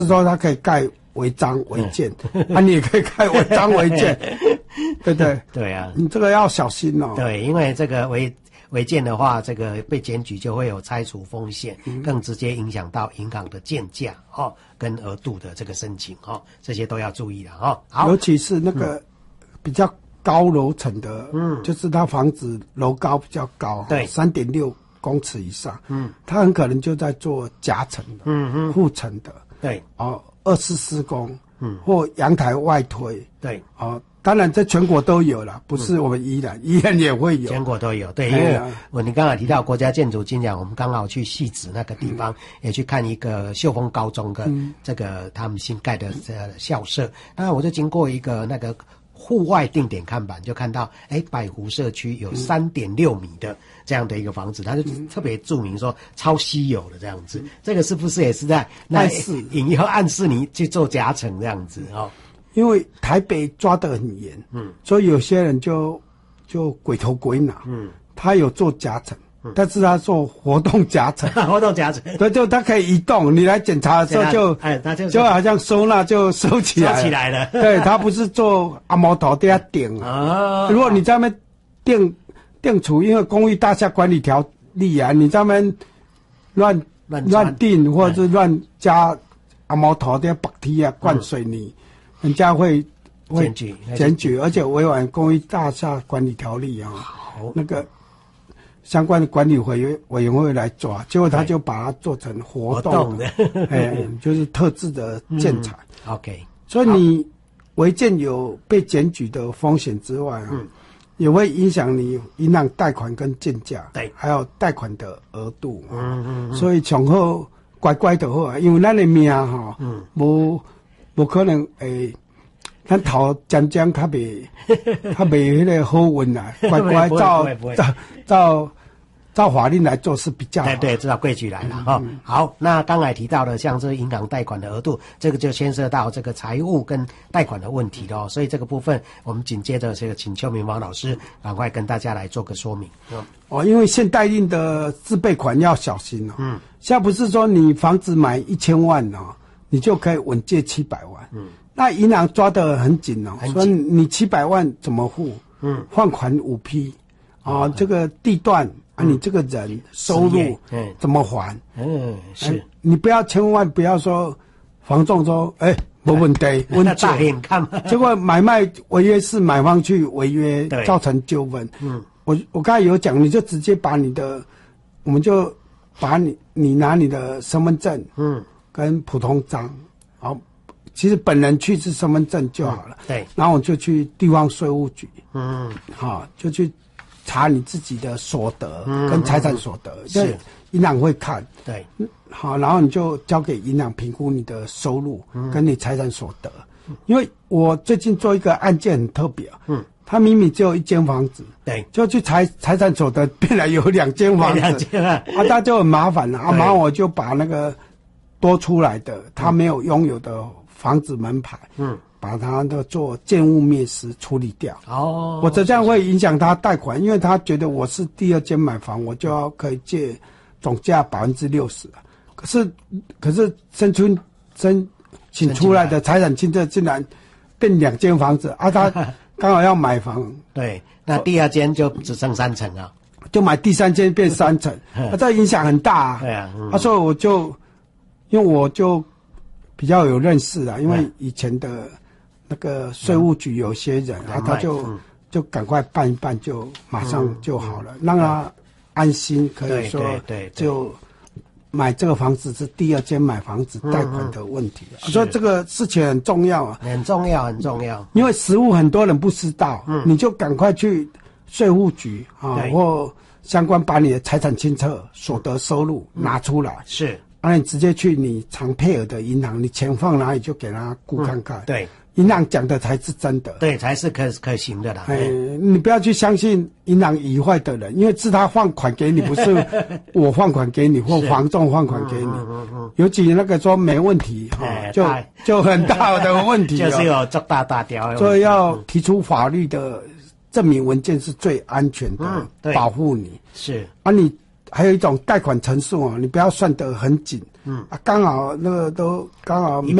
是说他可以盖违章违建，你也可以盖违章违建，对不对？ 对啊， 你这个要小心哦。 对，因为这个违建的话，这个被检举就会有拆除风险，更直接影响到银行的建价跟额度的这个申请这些都要注意了好， 尤其是那个比较高楼层的，就是它房子楼高比较高， 对 ，3.6公尺以上，它很可能就在做夹层的，护层的， 对 ，2次施工，或阳台外推， 对， 当然在全国都有了，不是我们宜兰也会有， 全国都有，对，因为你刚才提到国家建筑金奖，我们刚好去汐止那个地方，也去看一个秀峰高中跟这个他们新盖的校舍，那我就经过一个那个户外定点看板，就看到百湖社区有3.6米的这样的一个房子，它就特别注明说超稀有的这样子，这个是不是也是在暗示你去做夹层这样子因为台北抓得很严，所以有些人就鬼头鬼脑，他有做夹层，但是他做活动夹层， 活动夹层， 对，就他可以移动，你来检查的时候就好像收纳就收起来了，对，他不是做阿毛头底下顶如果你在那边定处，因为公寓大厦管理条例啊，你在那边乱定或者是乱加阿毛头底下绑梯啊灌水泥。人家会检举，而且违反公寓大厦管理条例那个相关的管理委员会来抓，结果他就把它做成活动的，就是特制的建材。 OK， 所以你违建有被检举的风险之外也会影响你银行贷款跟建价， 对， 还有贷款的额度所以从后乖乖的好，因为咱的命无可能咱头渐渐较袂迄个好运啦，乖乖照法令来做是比较好。 对，照规矩来了好，那刚才提到的像这银行贷款的额度，这个就牵涉到这个财务跟贷款的问题咯，所以这个部分我们紧接着这个请邱明芳老师赶快跟大家来做个说明。 因为现代印的自备款要小心现在不是说你房子买1000万你就可以稳借700万。那银行抓得很紧所以你700万怎么付？放款5批这个地段你这个人收入怎么还？ 是你千万不要说房仲说没问题， 那大眼看嘛， 结果买卖违约是买方去违约造成纠纷。我刚才有讲，你就直接把我们就把你拿你的身份证跟普通章其实本人去是身份证就好了。 对， 然后我就去地方税务局，就去查你自己的所得跟财产所得，是银行会看。 对， 好，然后你就交给银行评估你的收入跟你财产所得。因为我最近做一个案件很特别他明明只有1间房子， 对， 就去财产所得变来有2间房子，他就很麻烦了麻烦我就把那个多出来的他没有拥有的房子门牌，把它的做建物灭失处理掉。我这样会影响他贷款，因为他觉得我是第2间买房，我就要可以借总价60%。可是申请出来的财产清册竟然变2间房子他刚好要买房， 对，那第2间就只剩3层就买第3间变3层，这影响很大对啊， 所以因为我就比较有认识因为以前的那个税务局有些人他就赶快办一办，就马上就好了，让他安心，可以说就买这个房子是第2间买房子贷款的问题所以这个事情很重要很重要， 因为实务很多人不知道你就赶快去税务局或相关把你的财产清册、所得收入拿出来， 是你直接去你常配合的银行，你钱放哪里就给他估看看。 对， 银行讲的才是真的， 对，才是可行的啦。 你不要去相信银行以外的人，因为是他放款给你，不是我放款给你或房仲放款给你。尤其那个说没问题就很大的问题就是有做大条， 所以要提出法律的证明文件是最安全的，保护你。 是你还有一种贷款成数你不要算得很紧， 刚好那个都刚好。